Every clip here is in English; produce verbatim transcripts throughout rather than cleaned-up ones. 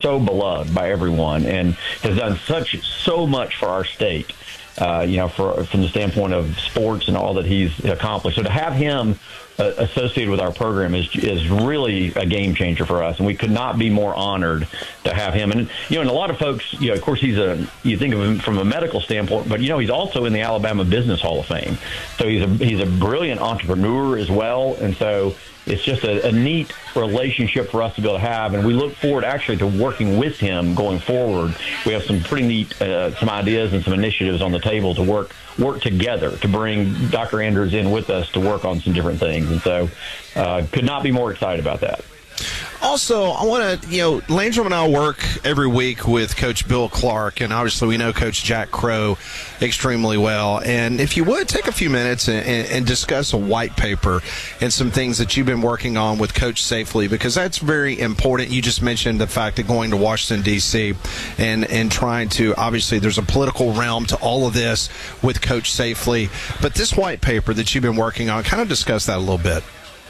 so beloved by everyone and has done such so much for our state. Uh, you know, for, from the standpoint of sports and all that he's accomplished. So to have him uh, associated with our program is is really a game changer for us, and we could not be more honored to have him. And you know, and a lot of folks, you know, of course, he's a you think of him from a medical standpoint, but you know, he's also in the Alabama Business Hall of Fame. So he's a he's a brilliant entrepreneur as well, and so it's just a, a neat relationship for us to be able to have, and we look forward actually to working with him going forward. We have some pretty neat uh, some ideas and some initiatives on the table to work work together to bring Doctor Andrews in with us to work on some different things, and so uh, could not be more excited about that. Also, I want to, you know, Landrum and I work every week with Coach Bill Clark, and obviously we know Coach Jack Crow extremely well. And if you would, take a few minutes and, and, and discuss a white paper and some things that you've been working on with Coach Safely, because that's very important. You just mentioned the fact that going to Washington, D C and, and trying to, obviously there's a political realm to all of this with Coach Safely. But this white paper that you've been working on, kind of discuss that a little bit.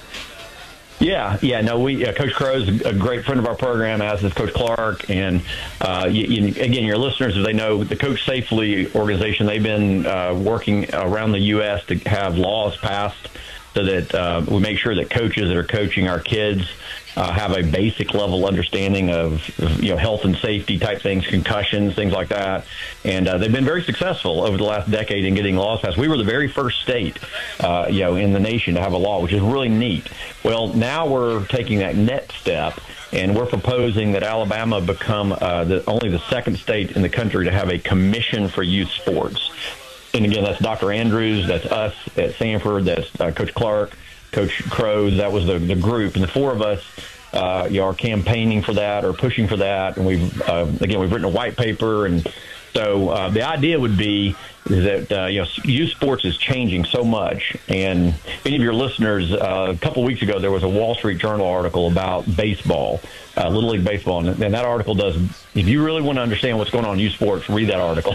Yeah, yeah, no, we uh, Coach Crow is a great friend of our program, as is Coach Clark, and uh, you, you, again, your listeners, as they know, the Coach Safely organization, they've been uh, working around the U S to have laws passed so that uh, we make sure that coaches that are coaching our kids uh, have a basic level understanding of, of, you know, health and safety type things, concussions, things like that. And uh, they've been very successful over the last decade in getting laws passed. We were the very first state, uh, you know, in the nation to have a law, which is really neat. Well, now we're taking that next step, and we're proposing that Alabama become uh, the, only the second state in the country to have a commission for youth sports. And again, that's Doctor Andrews, that's us at Sanford, that's uh, Coach Clark, Coach Crow. That was the, the group, and the four of us uh, you know, are campaigning for that or pushing for that. And we've uh, again we've written a white paper, and so uh, the idea would be is that uh, you know youth sports is changing so much. And any of your listeners, uh, a couple of weeks ago there was a Wall Street Journal article about baseball, uh, Little League baseball, and, and that article does. If you really want to understand what's going on in youth sports, read that article.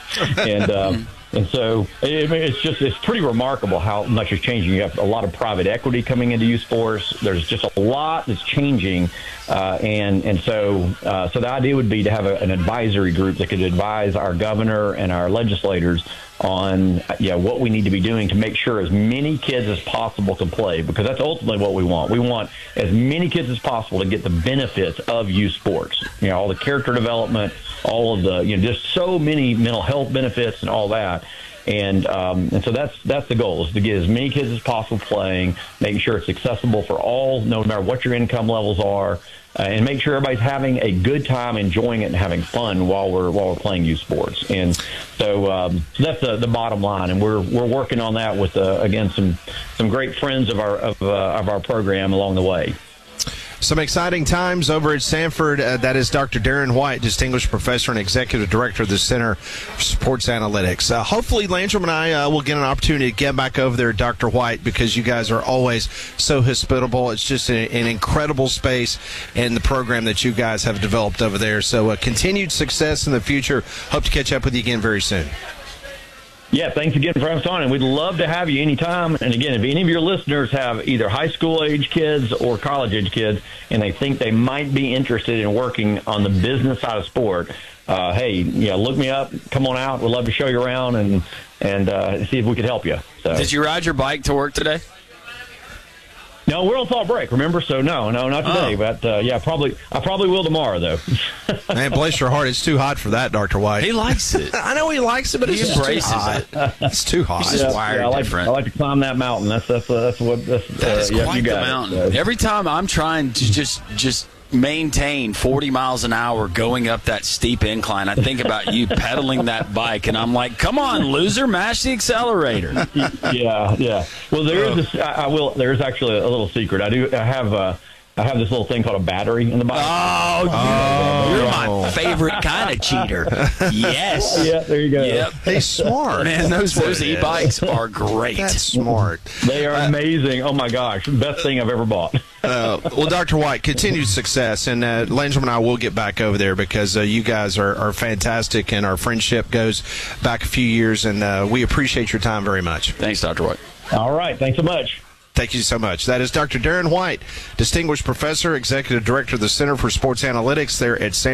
and um, And so it, it's just it's pretty remarkable how much is changing. You have a lot of private equity coming into youth sports. There's just a lot that's changing, uh, and and so uh, so the idea would be to have a, an advisory group that could advise our governor and our legislators on you know, what we need to be doing to make sure as many kids as possible can play, because that's ultimately what we want. We want as many kids as possible to get the benefits of youth sports. You know, all the character development, all of the, you know, just so many mental health benefits and all that. And um, and so that's that's the goal, is to get as many kids as possible playing, making sure it's accessible for all, no matter what your income levels are, uh, and make sure everybody's having a good time, enjoying it, and having fun while we're while we're playing youth sports. And so, um, so that's the, the bottom line, and we're we're working on that with uh, again some some great friends of our of, uh, of our program along the way. Some exciting times over at Sanford. Uh, that is Doctor Darren White, Distinguished Professor and Executive Director of the Center for Sports Analytics. Uh, hopefully, Landrum and I uh, will get an opportunity to get back over there, Doctor White, because you guys are always so hospitable. It's just a, an incredible space and the program that you guys have developed over there. So uh, continued success in the future. Hope to catch up with you again very soon. Yeah, thanks again for having us on, and we'd love to have you anytime. And again, if any of your listeners have either high school age kids or college age kids, and they think they might be interested in working on the business side of sport, uh, hey, you know, look me up, come on out. We'd love to show you around and and uh, see if we could help you. So. Did you ride your bike to work today? No, we're on fall break, remember? So no, no, not today. Oh. But uh, yeah, probably I probably will tomorrow, though. Man, bless your heart, it's too hot for that, Doctor White. He likes it. I know he likes it, but he it's embraces too hot. it. It's too hot. He's just yeah, wired yeah, I like, different. I like to climb that mountain. That's that's uh, that's what that's, that uh, is yeah, quite you the got mountain. It, so. Every time I'm trying to just just maintain forty miles an hour going up that steep incline, I think about you pedaling that bike, and I'm like, come on, loser, mash the accelerator. Yeah, yeah. Well, there is this, I, I will. There is actually a little secret. I do. I have. Uh, I have this little thing called a battery in the bike. Oh, oh you're my favorite kind of cheater. Yes. Yeah, there you go. Yep. He's smart. Man, those those e-bikes are great. That's smart. They are uh, amazing. Oh, my gosh. Best thing I've ever bought. uh, well, Doctor White, continued success. And uh, Landrum and I will get back over there because uh, you guys are, are fantastic, and our friendship goes back a few years, and uh, we appreciate your time very much. Thanks, Doctor White. All right. Thanks so much. Thank you so much. That is Doctor Darren White, Distinguished Professor, Executive Director of the Center for Sports Analytics there at San